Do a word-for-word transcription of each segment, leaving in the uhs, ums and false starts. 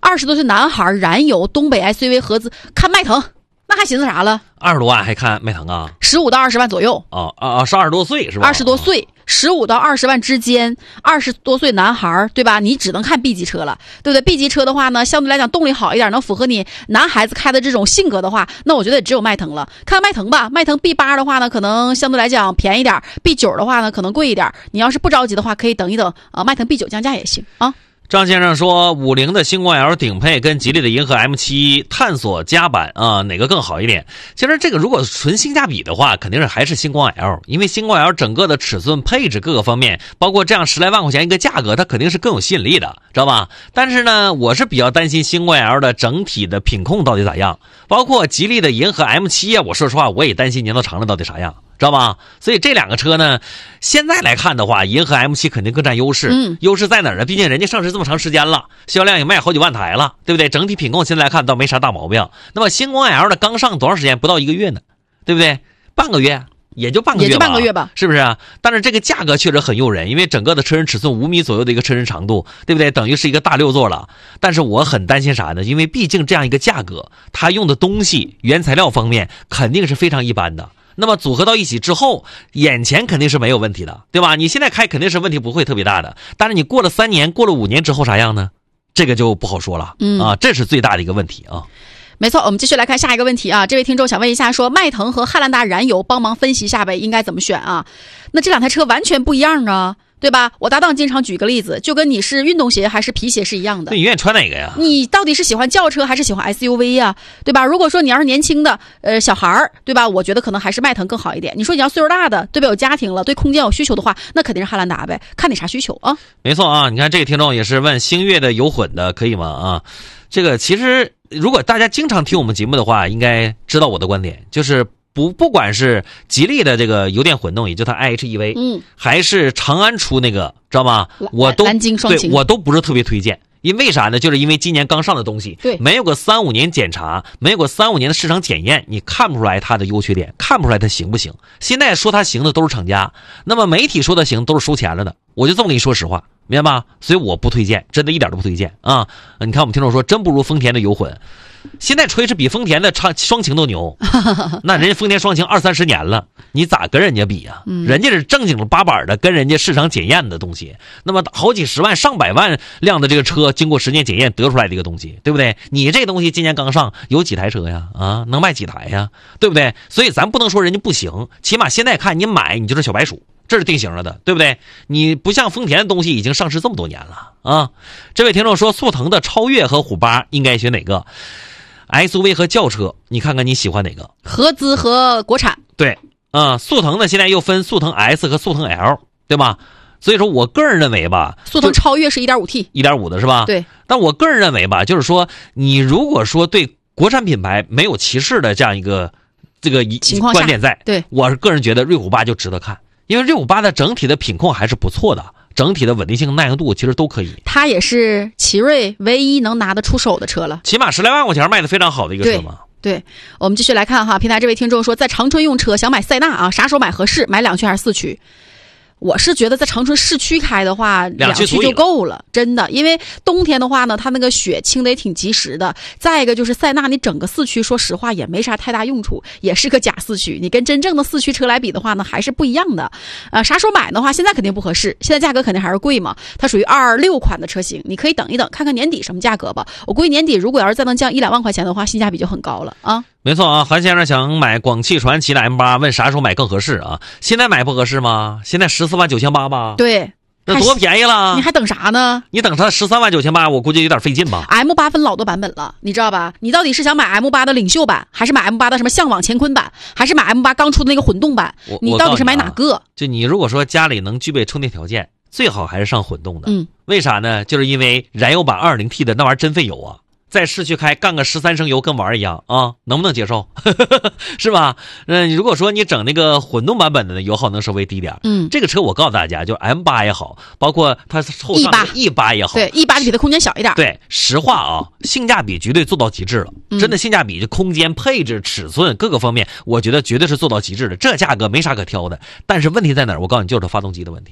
二十多岁男孩，燃油东北 S U V 合资，看迈腾，那还寻思啥了？ 二十多万还看迈腾啊？ 十五到二十万左右。 哦啊啊，是二十多岁是吧？ 二十多岁，十五到二十万之间，二十多岁男孩，对吧？你只能看 B 级车了，对不对 ？B 级车的话呢，相对来讲动力好一点，能符合你男孩子开的这种性格的话，那我觉得也只有迈腾了。看迈腾吧，迈腾 B 八 的话呢，可能相对来讲便宜点 ；B 九 的话呢，可能贵一点。你要是不着急的话，可以等一等啊，迈腾 B 九 降价也行啊。 张先生说，五菱的星光 L 顶配跟吉利的银河 M 七 探索加版啊，哪个更好一点？其实这个如果纯性价比的话，肯定是还是星光 L， 因为星光 L 整个的尺寸、配置各个方面，包括这样十来万块钱一个价格，它肯定是更有吸引力的，知道吧？但是呢，我是比较担心星光 L 的整体的品控到底咋样，包括吉利的银河 M 七 啊，我说实话，我也担心年头长了到底啥样。知道吧？所以这两个车呢，现在来看的话，银河 M 七 肯定更占优势。 嗯， 优势在哪儿呢？毕竟人家上市这么长时间了，销量也卖好几万台了，对不对？整体品控现在来看倒没啥大毛病。那么星光 L 呢，刚上多长时间？不到一个月呢，对不对？半个月。也就半个月吧， 也就半个月吧， 是不是啊？但是这个价格确实很诱人，因为整个的车身尺寸五米左右的一个车身长度，对不对？等于是一个大六座了。但是我很担心啥呢？因为毕竟这样一个价格，它用的东西原材料方面肯定是非常一般的。那么组合到一起之后，眼前肯定是没有问题的，对吧？你现在开肯定是问题不会特别大的，但是你过了三年，过了五年之后啥样呢？这个就不好说了。 嗯啊，这是最大的一个问题啊。 没错，我们继续来看下一个问题啊。这位听众想问一下，说迈腾和汉兰达燃油，帮忙分析一下呗，应该怎么选啊？那这两台车完全不一样啊，对吧？我搭档经常举个例子，就跟你是运动鞋还是皮鞋是一样的。 你愿意穿哪个呀？ 你到底是喜欢轿车还是喜欢 S U V 呀？对吧？如果说你要是年轻的呃小孩儿，对吧？我觉得可能还是迈腾更好一点。你说你要岁数大的，对吧？有家庭了，对空间有需求的话，那肯定是汉兰达呗，看你啥需求啊。 没错啊，你看这个听众也是问星越的油混的可以吗？啊，这个其实如果大家经常听我们节目的话，应该知道我的观点，就是不不管是吉利的这个油电混动，也就它 I H E V， 嗯， 还是长安出那个，知道吗？我都蓝鲸双擎， 对我都不是特别推荐。因为啥呢？就是因为今年刚上的东西， 对， 没有个三五年检查，没有个三五年的市场检验，你看不出来它的优缺点，看不出来它行不行。现在说它行的都是厂家，那么媒体说它行都是收钱了的。我就这么跟你说实话，明白吧？所以我不推荐，真的一点都不推荐啊！你看我们听众说，真不如丰田的油混。现在吹是比丰田的双双擎都牛，那人家丰田双擎二三十年了，你咋跟人家比啊？ 嗯、 人家是正经八板的，跟人家市场检验的东西，那么好几十万、上百万辆的这个车，经过实践检验得出来的一个东西，对不对？你这东西今年刚上，有几台车呀？啊，能卖几台呀？对不对？所以咱不能说人家不行，起码现在看你买，你就是小白鼠。这是定型了的，对不对？你不像丰田的东西已经上市这么多年了啊！这位听众说，速腾的超越和虎八应该选哪个 ？S U V 和轿车，你看看你喜欢哪个？ 合资和国产。 对，啊、嗯，速腾呢现在又分速腾 S 和速腾 L， 对吧？所以说我个人认为吧， 速腾超越是 一点五 T， 一点五 的是吧？ 对。 但我个人认为吧，就是说你如果说对国产品牌没有歧视的这样一个这个情况下， 观点在， 对， 我是个人觉得瑞虎八就值得看。因为六五八的整体的品控还是不错的，整体的稳定性、耐用度其实都可以。 它也是奇瑞唯一能拿得出手的车了， 起码十来万块钱卖的非常好的一个车嘛。 对，对我们继续来看哈，平台这位听众说，在长春用车想买塞纳啊，啥时候买合适？买两驱还是四驱？我是觉得在长春市区开的话，两驱就够了，真的。因为冬天的话呢，它那个雪清的也挺及时的。再一个就是塞纳，你整个四驱，说实话也没啥太大用处，也是个假四驱。你跟真正的四驱车来比的话呢，还是不一样的。呃，啥时候买的话，现在肯定不合适，现在价格肯定还是贵嘛。它属于二二六款的车型，你可以等一等，看看年底什么价格吧。我估计年底如果要是再能降一两万块钱的话，性价比就很高了啊。 没错啊，韩先生想买广汽传祺的 M 八，问啥时候买更合适啊？现在买不合适吗？现在十四万九千八吧？ 对， 那多便宜了！ 你还等啥呢？ 你等它十三万九千八，我估计有点费劲吧。 M 八分老多版本了，你知道吧？你到底是想买 M 八的领袖版，还是买 M 八的什么向往乾坤版，还是买 M 八刚出的那个混动版？你到底是买哪个？ 啊、就你如果说家里能具备充电条件，最好还是上混动的。 嗯， 为啥呢？就是因为燃油版 二点零 T 的那玩意儿真费油啊。在市区开干个十三升油跟玩一样啊，能不能接受？是吧？嗯，如果说你整那个混动版本的呢，油耗能稍微低点。 嗯， 这个车我告诉大家，就 M 八也好，包括它后上的 E 八也好， 对 E 八比它空间小一点。 对，实话啊，性价比绝对做到极致了， 嗯、 真的性价比，就空间、配置、尺寸各个方面，我觉得绝对是做到极致的，这价格没啥可挑的。但是问题在哪儿？我告诉你，就是它发动机的问题。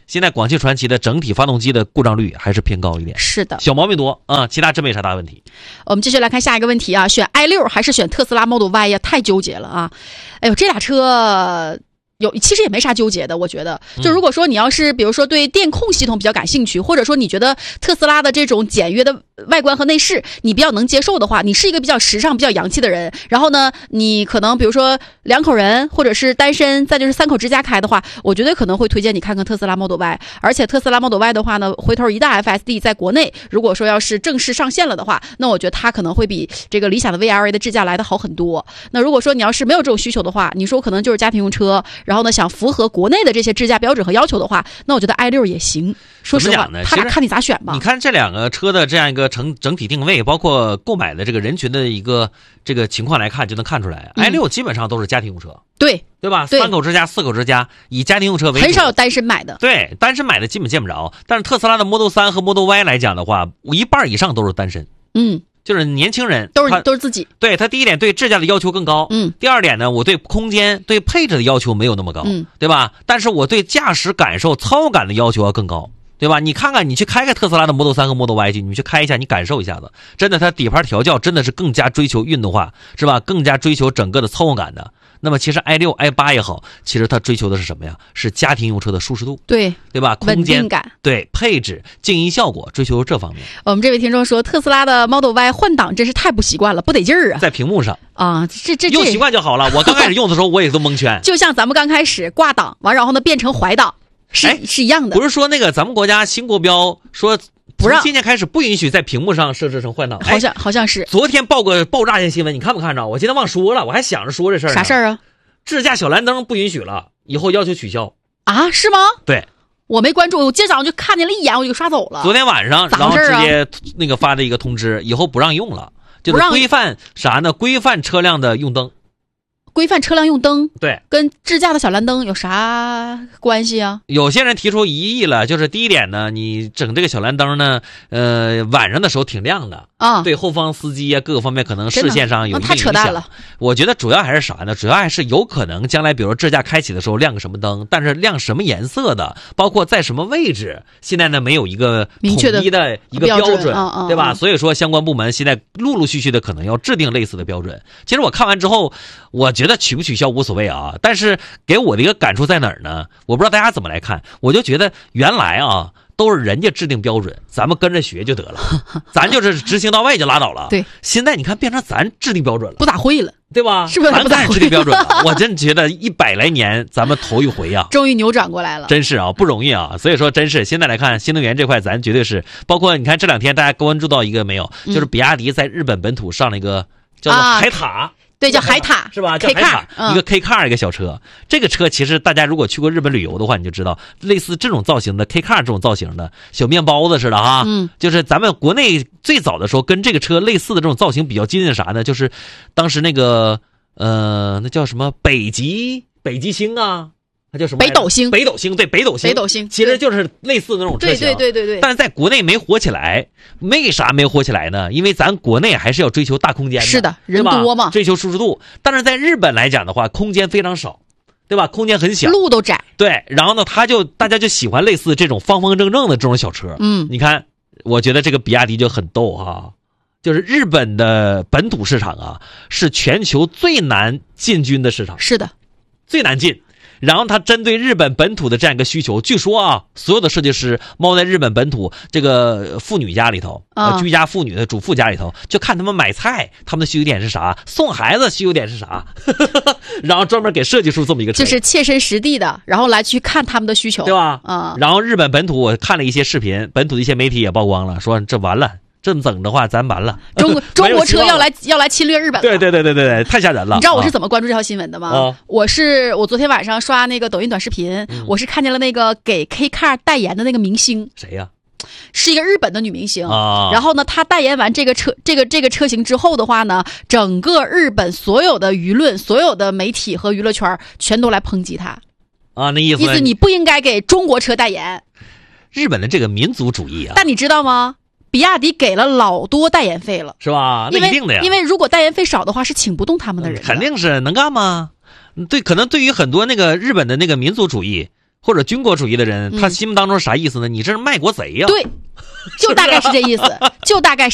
现在广汽传祺的整体发动机的故障率还是偏高一点。 是的， 小毛病多啊、嗯，其他真没啥大问题。 我们继续来看下一个问题啊，选 i 六还是选特斯拉 Model Y 呀？太纠结了啊！哎呦，这俩车。有其实也没啥纠结的，我觉得，就如果说你要是比如说对电控系统比较感兴趣，或者说你觉得特斯拉的这种简约的外观和内饰你比较能接受的话，你是一个比较时尚比较洋气的人，然后呢你可能比如说两口人或者是单身，再就是三口之家开的话，我觉得可能会推荐你看看特斯拉 Model Y。 而且特斯拉 Model Y 的话呢，回头一旦 F S D 在国内如果说要是正式上线了的话，那我觉得它可能会比这个理想的 V L A 的智驾来的好很多。那如果说你要是没有这种需求的话，你说可能就是家庭用车，然后呢想符合国内的这些智驾标准和要求的话，那我觉得 i 六也行。说实话，他俩看你咋选吧。 你看这两个车的这样一个整整体定位，包括购买的这个人群的一个这个情况来看，就能看出来、嗯、i 六基本上都是家庭用车， 对对吧？三口之家、四口之家，以家庭用车为主， 很少有单身买的。 对，单身买的基本见不着。但是特斯拉的 Model 三和 Model Y 来讲的话，一半以上都是单身。 嗯。 就是年轻人都是都是自己， 对他第一点对智驾的要求更高， 嗯， 第二点呢，我对空间对配置的要求没有那么高， 嗯， 对吧？但是我对驾驶感受操控感的要求要更高，对吧？你看看，你去开开特斯拉的 Model 三和 Model Y 去，你去开一下，你感受一下子，真的，它底盘调教真的是更加追求运动化，是吧？更加追求整个的操控感的。那么其实 i 六 i 八也好，其实它追求的是什么呀？是家庭用车的舒适度， 对对吧？空间稳定感， 对配置、静音效果，追求这方面。 我们这位听众说，特斯拉的 Model Y 换挡真是太不习惯了，不得劲儿啊！ 在屏幕上啊，这这用习惯就好了。我刚开始用的时候，我也都蒙圈。 就像咱们刚开始挂档完，然后呢变成怀档，是、哎、是一样的。 不是说那个咱们国家新国标说。 不让今年开始不允许在屏幕上设置成换挡， 好像好像是。 昨天报个爆炸性新闻，你看没看着？我今天忘说了，我还想着说这事儿。 啥事儿啊？ 智驾小蓝灯不允许了，以后要求取消啊？是吗？ 对， 我没关注，我今天早上就看见了一眼，我就刷走了。 昨天晚上， 啊、 然后直接那个发的一个通知，以后不让用了，就是规范啥呢？规范车辆的用灯。 规范车辆用灯， 对， 跟智驾的小蓝灯有啥关系啊？ 有些人提出疑义了，就是第一点呢，你整这个小蓝灯呢，呃，晚上的时候挺亮的啊， 对后方司机啊各个方面可能视线上有一定影响。 太扯淡了。 我觉得主要还是啥呢？主要还是有可能将来比如智驾开启的时候亮个什么灯，但是亮什么颜色的，包括在什么位置，现在呢没有一个统一的一个标准， 标准嗯嗯、 对吧？所以说相关部门现在陆陆续续的可能要制定类似的标准。其实我看完之后，我觉得取不取消无所谓啊，但是给我的一个感触在哪儿呢？我不知道大家怎么来看，我就觉得原来啊都是人家制定标准，咱们跟着学就得了，咱就是执行到位就拉倒了。 对， 现在你看变成咱制定标准了， 不咋会了， 对吧？ 是不是？ 咱开始制定标准了，我真觉得一百来年咱们头一回啊， 终于扭转过来了， 真是啊，不容易啊。所以说，真是现在来看新能源这块，咱绝对是，包括你看这两天大家关注到一个没有，就是比亚迪在日本本土上了一个叫做海塔。啊对，叫海塔是吧？叫海塔， 嗯、 一个 K car 一个小车。这个车其实大家如果去过日本旅游的话，你就知道，类似这种造型的 K car 这种造型的小面包子似的哈。 嗯， 就是咱们国内最早的时候跟这个车类似的这种造型比较接近的啥呢？就是当时那个呃，那叫什么北极北极星啊。它叫什么？ 北斗星， 北斗星，对，北斗星， 北斗星， 其实就是类似的那种车型， 对对对对对。 但是在国内没火起来，为啥没火起来呢？因为咱国内还是要追求大空间的， 是的，人多嘛， 追求舒适度。但是在日本来讲的话，空间非常少，对吧？空间很小， 路都窄， 对。然后呢，他就大家就喜欢类似这种方方正正的这种小车。 嗯， 你看，我觉得这个比亚迪就很逗哈。就是日本的本土市场啊，是全球最难进军的市场， 是的， 最难进。然后他针对日本本土的这样一个需求，据说啊，所有的设计师猫在日本本土这个妇女家里头， 啊、 呃，居家妇女的主妇家里头，就看他们买菜，他们的需求点是啥，送孩子需求点是啥，然后专门给设计出这么一个车， 就是切身实地的，然后来去看他们的需求， 对吧？ 啊、 嗯，然后日本本土我看了一些视频，本土的一些媒体也曝光了，说这完了。这么整的话，咱完了。 中国中国车要来要来侵略日本了。 对对对对对，太吓人了。 你知道我是怎么关注这条新闻的吗？ 啊、 我是我昨天晚上刷那个抖音短视频，嗯、我是看见了那个给 K car 代言的那个明星。 谁呀、 啊？是一个日本的女明星。 啊。 然后呢，她代言完这个车这个这个车型之后的话呢，整个日本所有的舆论、所有的媒体和娱乐圈全都来抨击她。 啊，那意思意思你不应该给中国车代言。 日本的这个民族主义啊。 但你知道吗？比亚迪给了老多代言费了， 是吧？那一定的呀。 因为如果代言费少的话，是请不动他们的人的。 肯定是能干吗？对，可能对于很多那个日本的那个民族主义， 或者军国主义的人，他心目当中啥意思呢？你这是卖国贼呀、啊！ 对，就大概是这意思，就大概是。